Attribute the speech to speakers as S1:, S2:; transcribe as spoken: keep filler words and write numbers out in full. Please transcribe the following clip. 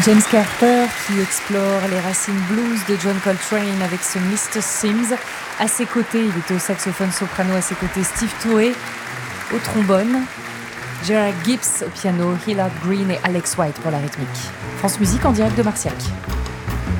S1: James Carter qui explore les racines blues de John Coltrane avec ce mister Sims. À ses côtés, il était au saxophone soprano, à ses côtés Steve Touret au trombone, Gerard Gibbs au piano, Hillard Green et Alex White pour la rythmique. France Musique en direct de Marciac.